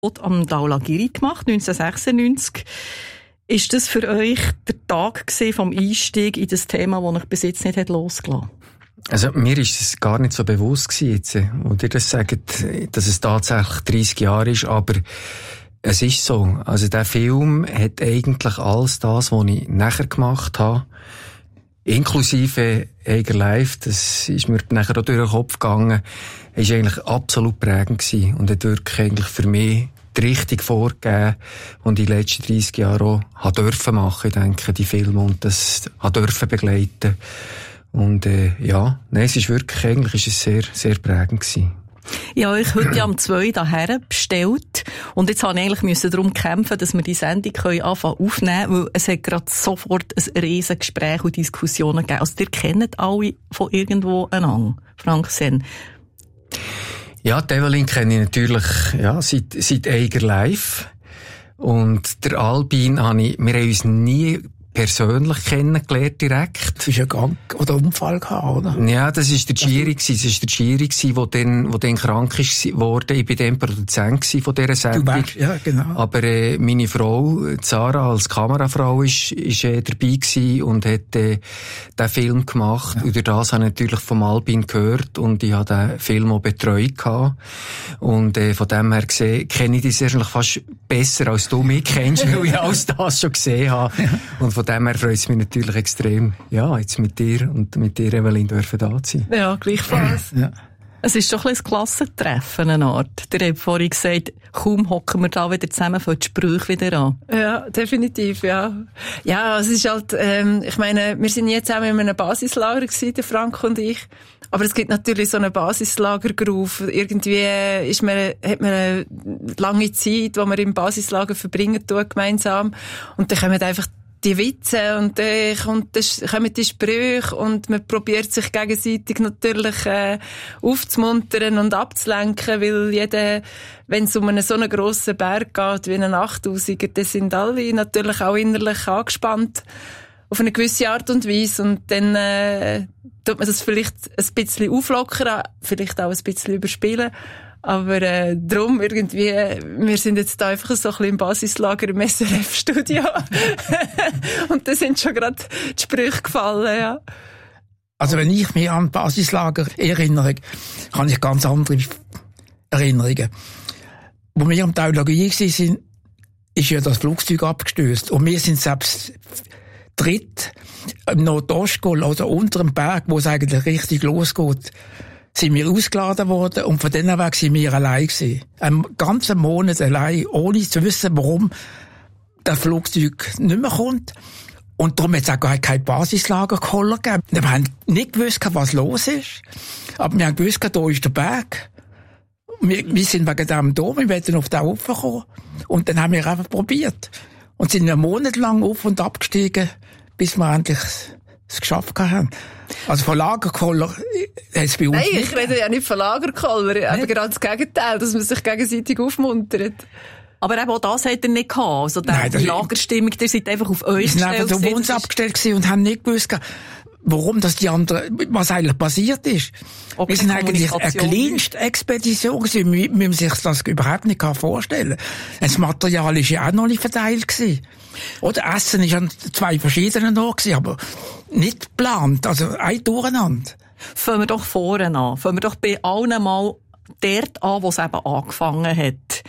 am Dhaulagiri gemacht, 1996. Ist das für euch der Tag vom Einstieg in das Thema, das euch bis jetzt nicht losgelassen hat? Also, mir ist es gar nicht so bewusst gewesen jetzt, wo ihr das sagt, dass es tatsächlich 30 Jahre ist, aber es ist so. Also, der Film hat eigentlich alles das, was ich nachher gemacht habe, inklusive Eiger Live, das ist mir nachher auch durch den Kopf gegangen, ist eigentlich absolut prägend gewesen und hat wirklich eigentlich für mich die Richtung vorgegeben, und die letzten 30 Jahre auch hat dürfen machen, ich denke, die Filme, und das hat dürfen begleiten. Und es ist wirklich, eigentlich ist es sehr, sehr prägend gewesen. Ich habe euch heute am 2 daher bestellt und jetzt musste ich eigentlich darum kämpfen, dass wir die Sendung anfangen aufnehmen, weil es hat gerade sofort ein riesen Gespräch und Diskussionen gegeben. Also ihr kennt alle von irgendwo einander, Frank Senn. Ja, die Evelyn kenne ich natürlich seit Eiger Live. Und der Albin wir haben uns nie persönlich kennengelernt direkt. Das ist ja Gang oder Unfall gehabt, oder? Ja, das ist der Giri gewesen, der dann krank ist worden. Ich bin dann Produzent von dieser Sendung. Ja, genau. Aber meine Frau, Sarah, als Kamerafrau ist dabei gewesen und hat den Film gemacht. Ja. Und durch das habe ich natürlich vom Albin gehört und ich habe den Film auch betreut gehabt. Und von dem her gesehen, kenne ich dich eigentlich fast besser, als du mich kennst, weil ich alles das schon gesehen habe. Ja. Und von dem her freut es mich natürlich extrem, jetzt mit dir und mit dir, Evelyn, dürfen da sein. Ja, gleichfalls. Ja. Es ist doch ein Klassentreffen, eine Art. Ihr habt vorhin gesagt, kaum hocken wir da wieder zusammen, für die Sprüche wieder an. Ja, definitiv, ja. Ja, es ist halt, ich meine, wir sind jetzt auch in einem Basislager gewesen, der Frank und ich. Aber es gibt natürlich so einen Basislagergroove. Irgendwie hat man eine lange Zeit, die man im Basislager verbringen tut, gemeinsam. Und dann kommen einfach die Witze und dann kommen die Sprüche und man probiert sich gegenseitig natürlich aufzumuntern und abzulenken, weil wenn es um so einen grossen Berg geht wie einen 8000er, dann sind alle natürlich auch innerlich angespannt auf eine gewisse Art und Weise und dann tut man das vielleicht ein bisschen auflockern, vielleicht auch ein bisschen überspielen. Aber drum irgendwie, wir sind jetzt da einfach so ein bisschen im Basislager im SRF-Studio. Und da sind schon gerade die Sprüche gefallen, ja. Also wenn ich mich an Basislager erinnere, habe ich ganz andere Erinnerungen. Wo wir am Dhaulagiri waren, ist ja das Flugzeug abgestürzt. Und wir sind selbst dritt im Nordostgol, also unter dem Berg, wo es eigentlich richtig losgeht, sind wir ausgeladen worden und von denen weg sind wir allein gewesen. Einen ganzen Monat allein, ohne zu wissen, warum das Flugzeug nicht mehr kommt. Und darum hat es auch gar kein Basislager gegeben. Wir haben nicht gewusst, was los ist. Aber wir haben gewusst, da ist der Berg. Wir sind wegen dem da, wir wollten auf den raufkommen. Und dann haben wir einfach probiert. Und sind einen Monat lang auf und ab gestiegen, bis wir endlich es geschafft haben. Also von Lagerkoller hat es bei uns nicht. Nein, ich rede ja nicht von Lagerkoller, aber gerade das Gegenteil, dass man sich gegenseitig aufmuntert. Aber eben auch das hat er nicht gehabt. Also die Lagerstimmung, ihr seid einfach auf euch gestellt. Wir sind einfach auf uns abgestellt gewesen und haben nicht gewusst, warum das die anderen, was eigentlich passiert ist. Wir sind eigentlich eine kleinste Expedition gewesen. Wir müssen sich das überhaupt nicht vorstellen. Das Material ist ja auch noch nicht verteilt gewesen. Oder Essen ist an 2 verschiedenen Orten, aber nicht geplant, also ein Durcheinander. Fangen wir doch vorne an. Fangen wir doch bei allen mal dort an, wo es eben angefangen hat.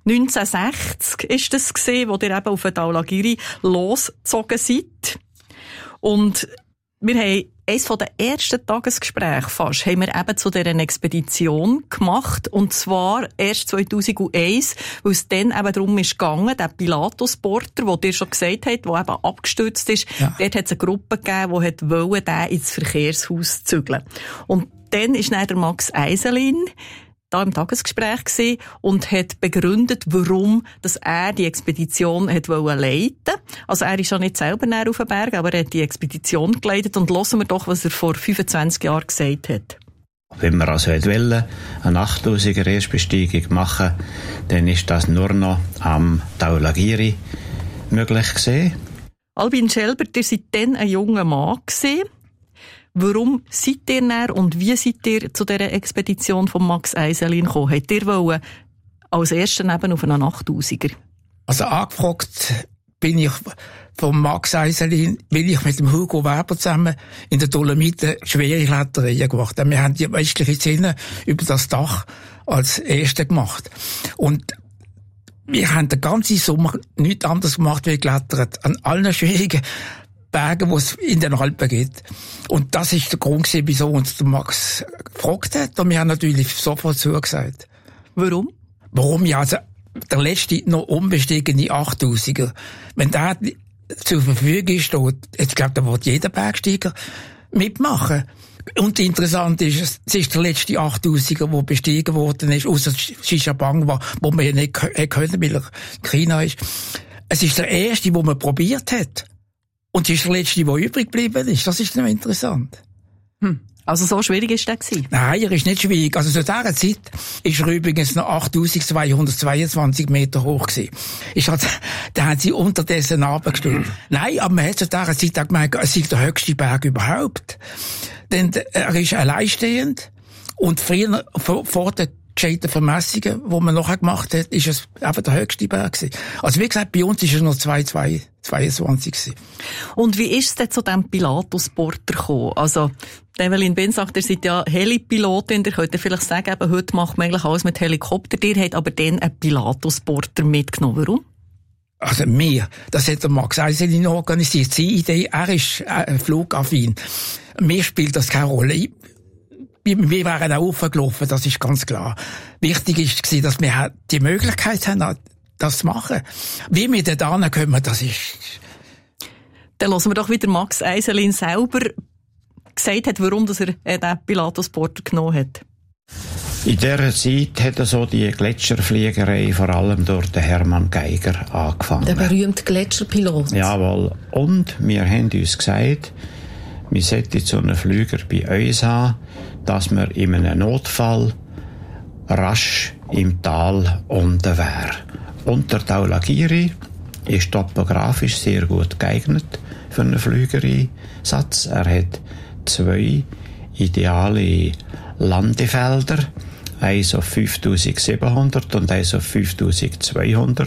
1960 ist das gewesen, wo ihr eben auf den Dhaulagiri losgezogen seid. Und wir haben eines der ersten Tagesgespräche fast, haben wir eben zu dieser Expedition gemacht. Und zwar erst 2001, weil es dann eben darum ist gegangen, der Pilatus-Porter, den ihr schon gesagt habt, der eben abgestürzt ist, dort hat es eine Gruppe gegeben, die wollte, den ins Verkehrshaus zügeln. Und dann ist dann der Max Eiselin da im Tagesgespräch gewesen und hat begründet, warum dass er die Expedition hat leiten. Also er ist schon nicht selber näher auf den Berg, aber er hat die Expedition geleitet und hören wir doch, was er vor 25 Jahren gesagt hat. Wenn wir also wollen, eine 8000er Erstbesteigung machen, dann ist das nur noch am Dhaulagiri möglich gewesen. Albin Schelber, ihr seid dann ein junger Mann gewesen. Warum seid ihr näher und wie seid ihr zu dieser Expedition von Max Eiselin gekommen? Habt ihr als Erster eben auf einen 8000er? Also angefragt bin ich vom Max Eiselin, weil ich mit dem Hugo Weber zusammen in der Dolomiten schwere Klettereien gemacht habe. Wir haben die westliche Szene über das Dach als Erste gemacht. Und wir haben den ganzen Sommer nichts anderes gemacht, wie geklettert. An allen schwierigen Bergen, die es in den Alpen gibt. Und das ist der Grund, wieso uns der Max gefragt hat. Und wir haben natürlich sofort zugesagt. Warum? Warum? Ja, also, der letzte noch unbestiegene 8000er. Wenn der zur Verfügung steht, jetzt glaube da wird jeder Bergsteiger mitmachen. Und interessant ist, es ist der letzte 8000er, der bestiegen worden ist, ausser Xishabang, wo man ja nicht können, weil er in China ist. Es ist der erste, den man probiert hat. Und es ist der letzte, der übrig geblieben ist. Das ist noch interessant. Also so schwierig ist der gewesen? Nein, er ist nicht schwierig. Also zu dieser Zeit ist er übrigens noch 8222 Meter hoch gewesen. Da haben sie unterdessen runtergestellt. Nein, aber man hat zu dieser Zeit auch gemeint, es ist der höchste Berg überhaupt. Denn er ist alleinstehend. Und früher, vor den gescheiten Vermessungen, die man nachher gemacht hat, ist es einfach der höchste Berg gewesen. Also wie gesagt, bei uns ist er noch 22 gewesen. Und wie ist es denn zu diesem Pilatus-Porter gekommen? Also, Evelyn Ben sagt, ihr seid ja Helipilotin, ihr könnt vielleicht sagen, eben, heute macht man eigentlich alles mit Helikopter. Ihr habt aber dann einen Pilatus-Porter mitgenommen. Warum? Also das hat der Max Eiselin organisiert. Seine Idee, er ist flugaffin. Mir spielt das keine Rolle. Wir wären auch aufgelaufen, das ist ganz klar. Wichtig war, dass wir die Möglichkeit haben, das zu machen. Wie wir da hinkommen, das ist... Dann hören wir doch wieder Max Eiselin selber gesagt hat, warum er den Pilatus-Porter genommen hat. In dieser Zeit hat er so die Gletscherfliegerei vor allem durch den Hermann Geiger angefangen. Der berühmte Gletscherpilot. Jawohl. Und wir haben uns gesagt, wir sollten so einen Flüger bei uns haben, dass wir in einem Notfall rasch im Tal unten wäre. Und der Dhaulagiri ist topografisch sehr gut geeignet für einen Flügereinsatz. Er hat 2 ideale Landefelder, eins auf 5700 und eins auf 5200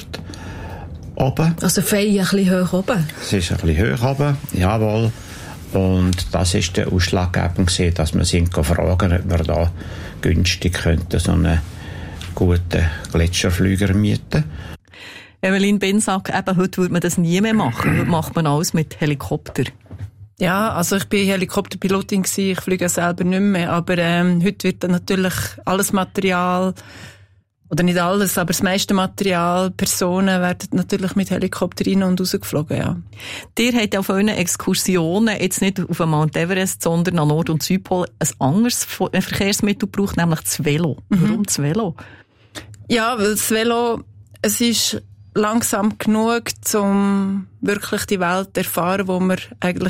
oben. Also fein ein bisschen hoch oben? Es ist ein bisschen hoch oben, jawohl. Und das ist der ausschlaggebend gewesen, dass wir sind fragen, ob wir da günstig könnten so einen guten Gletscherflüger mieten. Evelyn Ben sagt, eben, heute würde man das nie mehr machen. Heute macht man alles mit Helikopter. Ja, also ich bin Helikopterpilotin gewesen, ich fliege selber nicht mehr, aber heute wird dann natürlich alles Material, oder nicht alles, aber das meiste Material, Personen werden natürlich mit Helikopter rein und rausgeflogen, ja. Ihr habt auf euren Exkursionen jetzt nicht auf den Mount Everest, sondern an Nord- und Südpol ein anderes Verkehrsmittel gebraucht, nämlich das Velo. Warum das Velo? Ja, weil das Velo, es ist langsam genug, um wirklich die Welt zu erfahren, wo man eigentlich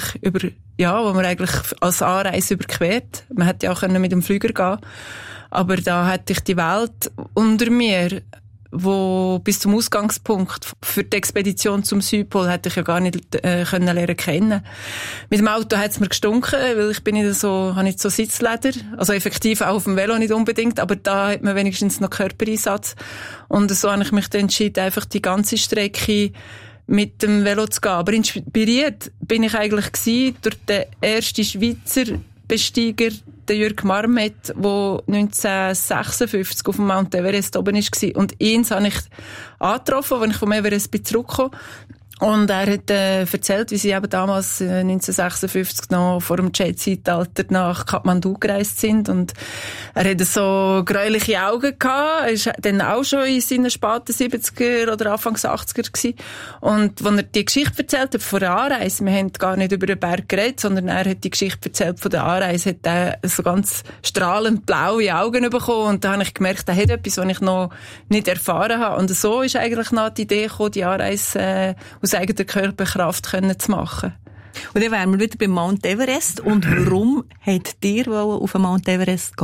als Anreise überquert. Man hätte ja auch mit dem Flüger gehen, aber da hätte ich die Welt unter mir, wo bis zum Ausgangspunkt für die Expedition zum Südpol hätte ich ja gar nicht können lernen kennen. Mit dem Auto hat es mir gestunken, weil ich bin nicht so, habe nicht so Sitzleder, also effektiv auch auf dem Velo nicht unbedingt, aber da hat man wenigstens noch Körpereinsatz. Und so habe ich mich dann entschieden, einfach die ganze Strecke mit dem Velo zu gehen. Aber inspiriert bin ich eigentlich gewesen durch den ersten Schweizer Besteiger, der Jürg Marmet, der 1956 auf dem Mount Everest oben war. Und ihn habe ich angetroffen, als ich vom Everest zurückgekommen bin. Und er hat erzählt, wie sie eben damals 1956 noch vor dem Jet-Zeitalter nach Kathmandu gereist sind. Und er hatte so gräuliche Augen gehabt. Er ist dann auch schon in seinen späten 70er oder Anfangs 80er gewesen. Und als er die Geschichte erzählt hat von der Anreise, wir haben gar nicht über den Berg geredet, sondern er hat die Geschichte erzählt von der Anreise, hat er so ganz strahlend blaue Augen bekommen. Und da habe ich gemerkt, er hat etwas, was ich noch nicht erfahren habe. Und so ist eigentlich noch die Idee gekommen, die Anreise aus eigener Körperkraft zu machen. Und dann wären wir wieder beim Mount Everest. Und warum habt ihr auf den Mount Everest gehen?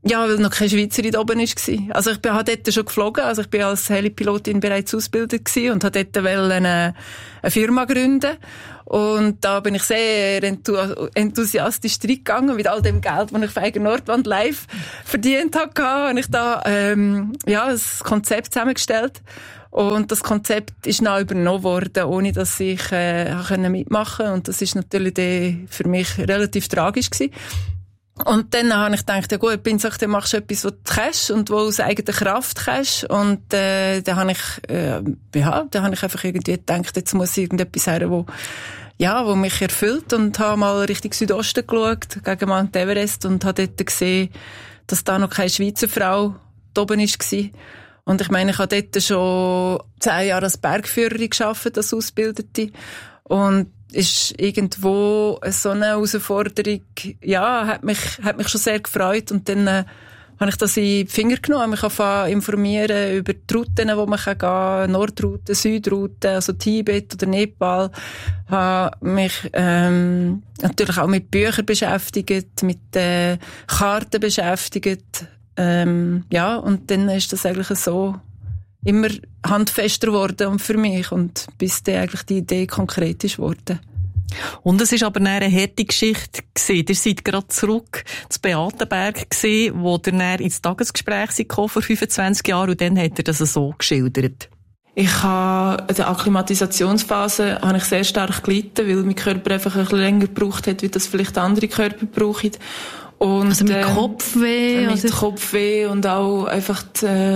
Ja, weil noch keine Schweizerin da oben war. Also ich bin dort schon geflogen, also ich bin als Helipilotin bereits ausgebildet gewesen und wollte dort eine Firma gründen. Und da bin ich sehr enthusiastisch reingegangen mit all dem Geld, das ich für Eigen Nordwand live verdient hatte. Habe ich da ein Konzept zusammengestellt. Und das Konzept ist dann übernommen worden, ohne dass ich mitmachen konnte. Und das ist natürlich für mich relativ tragisch gewesen. Und dann habe ich gedacht, ja gut, dann machst du etwas, wo du kannst und wo aus eigener Kraft kannst. Und dann habe ich einfach irgendwie gedacht, jetzt muss irgendetwas her, wo mich erfüllt. Und habe mal Richtung Südosten geschaut, gegen Mount Everest, und habe dort gesehen, dass da noch keine Schweizer Frau da oben war. Und ich meine, ich habe dort schon 10 Jahre als Bergführerin gearbeitet, als Ausbildete. Und ist irgendwo so eine Herausforderung, ja, hat mich schon sehr gefreut. Und dann habe ich das in die Finger genommen, mich angefangen informieren über die Routen, wo man gehen kann, Nordroute, Südroute, also Tibet oder Nepal. Habe mich natürlich auch mit Büchern beschäftigt, mit Karten beschäftigt. Und dann ist das eigentlich so immer handfester geworden und für mich, und bis dann eigentlich die Idee konkret ist geworden. Und es ist aber eine harte Geschichte gewesen. Ihr seid gerade zurück zu Beatenberg gewesen, wo ihr dann ins Tagesgespräch gekommen vor 25 Jahren, und dann hat er das so geschildert. Ich habe in der Akklimatisationsphase sehr stark gelitten, weil mein Körper einfach ein bisschen länger gebraucht hat, wie das vielleicht andere Körper brauchen. Und, also mit Kopfweh? Mit Kopfweh und auch einfach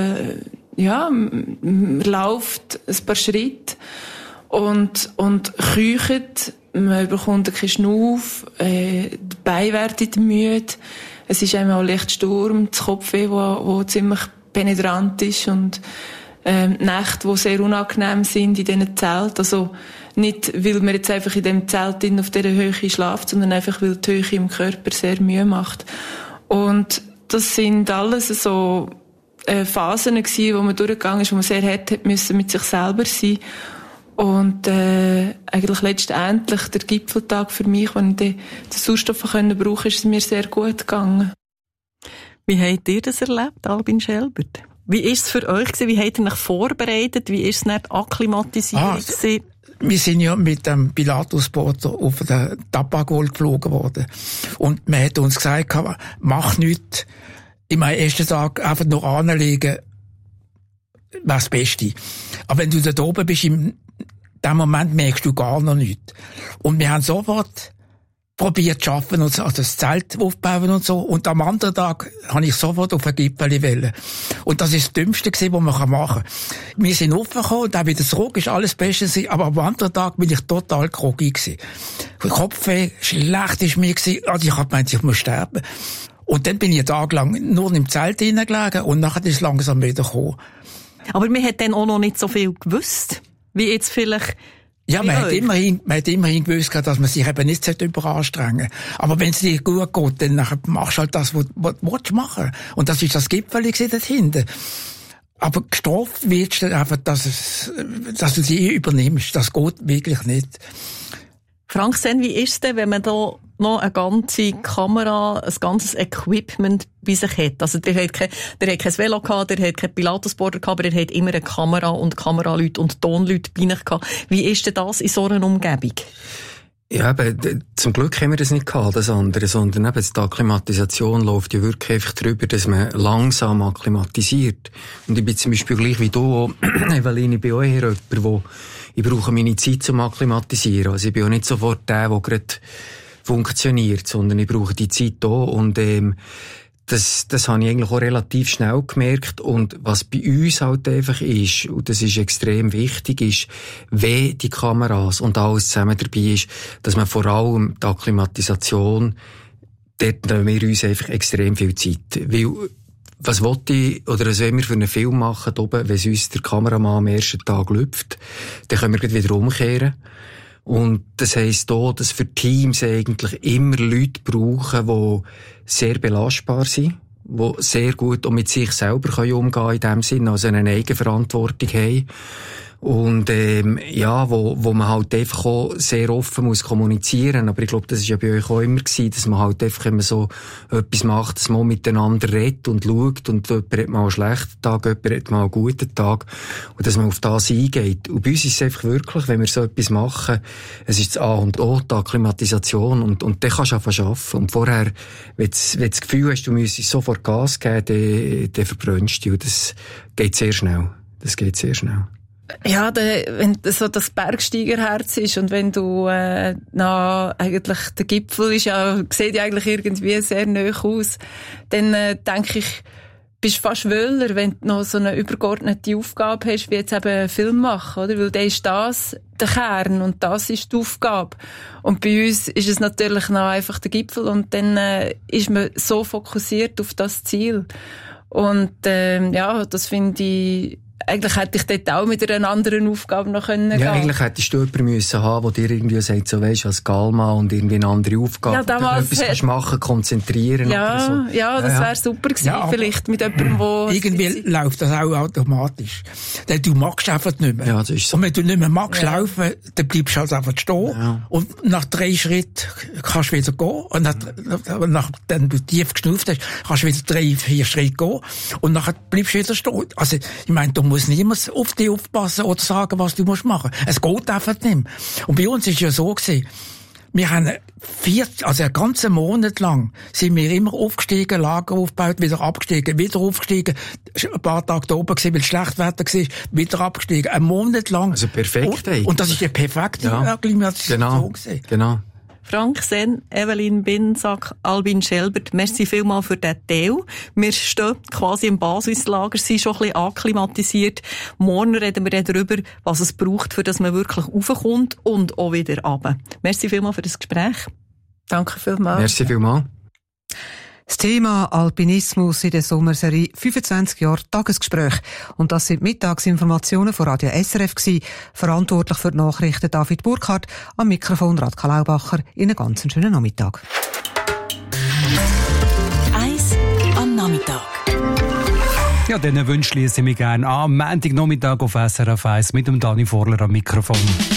man läuft ein paar Schritte und keucht, man bekommt keinen Schnuff, die Beine werden müde, es ist einmal leicht Sturm, das Kopfweh, wo ziemlich penetrant ist, und Nächte, die sehr unangenehm sind in diesen Zelten, also nicht, weil man jetzt einfach in dem Zelt auf dieser Höhe schläft, sondern einfach, weil die Höhe im Körper sehr Mühe macht. Und das sind alles so Phasen gewesen, wo man durchgegangen ist, wo man sehr hart hat müssen mit sich selber sein. Und eigentlich letztendlich der Gipfeltag für mich, wenn ich den Sauerstoff brauchen konnte, ist es mir sehr gut gegangen. Wie habt ihr das erlebt, Albin Schelbert? Wie ist es für euch gewesen? Wie habt ihr euch vorbereitet? Wie ist es nicht Akklimatisierung gewesen? Wir sind ja mit dem Pilatus-Boot auf den Tapagol geflogen worden. Und man hat uns gesagt, mach nichts. Im ersten Tag einfach nur anlegen, wäre das Beste. Aber wenn du da oben bist, in dem Moment merkst du gar noch nichts. Und wir haben sofort probiert zu arbeiten und also das Zelt aufbauen und so. Und am anderen Tag habe ich sofort auf ein Gipfel wollen. Und das ist das Dümmste gewesen, was man machen kann. Wir sind aufgekommen und auch wieder zurück, ist alles Beste, aber am anderen Tag bin ich total groggy gewesen. Kopfweh, schlecht ist mir gewesen. Also ich habe gemeint, ich muss sterben. Und dann bin ich einen Tag lang nur im Zelt hineingelegen und nachher ist es langsam wieder gekommen. Aber man hat dann auch noch nicht so viel gewusst, wie jetzt vielleicht. Ja, man hat immerhin gewusst, dass man sich eben nicht überanstrengen sollte. Aber wenn es dir gut geht, dann machst du halt das, was du machen willst. Und das ist das Gipfel dort hinten. Aber gestraft wirst du einfach, dass du sie übernimmst. Das geht wirklich nicht. Frank Senn, wie ist es denn, wenn man da noch eine ganze Kamera, ein ganzes Equipment bei sich hat? Also, der hat kein Velo gehabt, der hat kein Pilatusboarder gehabt, aber er hat immer eine Kamera und Kameraleute und Tonleute bei sich gehabt. Wie ist denn das in so einer Umgebung? Ja, eben, zum Glück haben wir das nicht gehabt, das andere, sondern eben die Akklimatisation läuft ja wirklich einfach darüber, dass man langsam akklimatisiert. Und ich bin zum Beispiel gleich wie du, Eveline, ich bin auch eher jemand, ich brauche meine Zeit zum Akklimatisieren. Also ich bin auch nicht sofort der gerade funktioniert, sondern ich brauche die Zeit da, und das habe ich eigentlich auch relativ schnell gemerkt. Und was bei uns halt einfach ist, und das ist extrem wichtig, ist, wenn die Kameras und alles zusammen dabei ist, dass man vor allem die Akklimatisation, dort nehmen wir uns einfach extrem viel Zeit. Weil, was wollte ich, oder was wollen wir für einen Film machen, oben, wenn es uns der Kameramann am ersten Tag lüpft, dann können wir gleich wieder umkehren. Und das heisst auch, dass für Teams eigentlich immer Leute brauchen, die sehr belastbar sind, die sehr gut auch mit sich selber umgehen können, in dem Sinne, also eine Eigenverantwortung haben. Und, wo man halt einfach auch sehr offen muss kommunizieren. Aber ich glaube, das ist ja bei euch auch immer gewesen, dass man halt einfach immer so etwas macht, dass man miteinander redet und schaut und jemand hat mal einen schlechten Tag, jemand hat mal einen guten Tag und dass man auf das eingeht. Und bei uns ist es einfach wirklich, wenn wir so etwas machen, es ist das A und O, die Akklimatisation und dann kannst du einfach arbeiten. Und vorher, wenn du das Gefühl hast, du müsstest sofort Gas geben, dann verbrennst du. Und das geht sehr schnell. Ja, wenn so das Bergsteigerherz ist und wenn du eigentlich der Gipfel ist sieht ja eigentlich irgendwie sehr nahe aus, dann denke ich, bist fast wöhler, wenn du noch so eine übergeordnete Aufgabe hast, wie jetzt eben einen Film machen, oder? Weil dann ist das der Kern und das ist die Aufgabe. Und bei uns ist es natürlich noch einfach der Gipfel und dann ist man so fokussiert auf das Ziel. Und das finde ich, eigentlich hätte ich dort auch mit einer anderen Aufgabe noch gehen können. Ja, eigentlich hättest du jemanden müssen haben, der dir irgendwie sagt, so weisst, als Galma und irgendwie eine andere Aufgabe. Ja, damals etwas kannst machen, konzentrieren oder so. Ja, das wäre super gewesen, vielleicht mit jemandem, wo... Irgendwie läuft das auch automatisch. Denn du magst einfach nicht mehr. Ja, das ist so. Und wenn du nicht mehr magst laufen, dann bleibst du halt einfach stehen. Ja. Und nach 3 Schritten kannst du wieder gehen. Und nachdem du tief geschnauft hast, kannst du wieder 3-4 Schritte gehen. Und nachher bleibst du wieder stehen. Also, ich meine, du musst niemand auf dich aufpassen oder sagen, was du machen musst. Es geht einfach nicht mehr. Und bei uns ist es ja so gewesen, wir haben einen ganzen Monat lang sind wir immer aufgestiegen, Lager aufgebaut, wieder abgestiegen, wieder aufgestiegen, ein paar Tage da oben gewesen, weil es schlecht Wetter war, wieder abgestiegen. Einen Monat lang. Also perfekt, und das ist ja perfekte Akklimatisation gewesen. Genau. Frank Senn, Evelyn Binsack, Albin Schelbert, merci vielmal für diesen Teil. Wir stehen quasi im Basislager, sind schon ein bisschen akklimatisiert. Morgen reden wir darüber, was es braucht, für dass man wirklich raufkommt und auch wieder runter. Merci vielmal für das Gespräch. Danke vielmals. Merci vielmals. Das Thema Alpinismus in der Sommerserie 25 Jahre Tagesgespräch. Und das sind Mittagsinformationen von Radio SRF gewesen. Verantwortlich für die Nachrichten David Burkhardt, am Mikrofon Radka Laubacher. Ihnen ganz einen schönen Nachmittag. 1 am Nachmittag. Ja, dann wünsche ich mich gerne am Montagnachmittag auf SRF 1 mit dem Dani Vorler am Mikrofon.